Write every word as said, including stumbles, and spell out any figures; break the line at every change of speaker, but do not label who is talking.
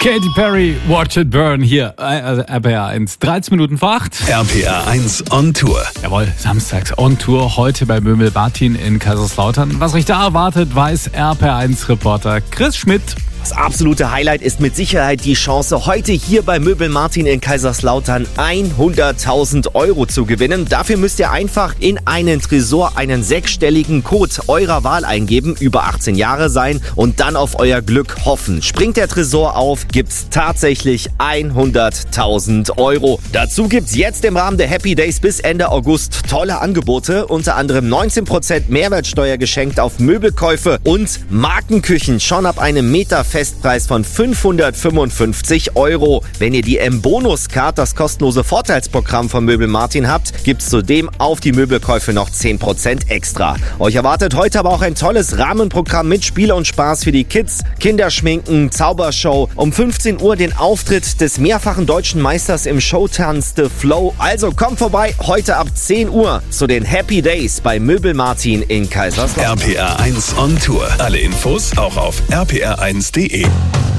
Katy Perry, Watch It Burn, hier, also R P R eins, dreizehn Minuten vor acht.
R P R eins on Tour.
Jawohl, samstags on Tour, heute bei Möbel Martin in Kaiserslautern. Was euch da erwartet, weiß R P R eins Reporter Chris Schmidt.
Das absolute Highlight ist mit Sicherheit die Chance, heute hier bei Möbel Martin in Kaiserslautern hunderttausend Euro zu gewinnen. Dafür müsst ihr einfach in einen Tresor einen sechsstelligen Code eurer Wahl eingeben, über achtzehn Jahre sein und dann auf euer Glück hoffen. Springt der Tresor auf, gibt's tatsächlich hunderttausend Euro. Dazu gibt's jetzt im Rahmen der Happy Days bis Ende August tolle Angebote, unter anderem neunzehn Prozent Mehrwertsteuer geschenkt auf Möbelkäufe und Markenküchen schon ab einem Meter Festpreis von fünfhundertfünfundfünfzig Euro. Wenn ihr die M-Bonus-Card, das kostenlose Vorteilsprogramm von Möbel Martin habt, gibt's zudem auf die Möbelkäufe noch zehn Prozent extra. Euch erwartet heute aber auch ein tolles Rahmenprogramm mit Spiel und Spaß für die Kids, Kinderschminken, Zaubershow, um fünfzehn Uhr den Auftritt des mehrfachen deutschen Meisters im Showtanz The Flow. Also kommt vorbei, heute ab zehn Uhr zu den Happy Days bei Möbel Martin in Kaiserslautern.
R P R eins on Tour. Alle Infos auch auf r p r eins punkt d e.